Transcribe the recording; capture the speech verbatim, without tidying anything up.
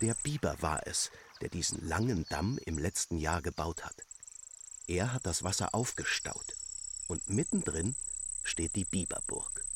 Der Biber war es, der diesen langen Damm im letzten Jahr gebaut hat. Er hat das Wasser aufgestaut und mittendrin steht die Biberburg.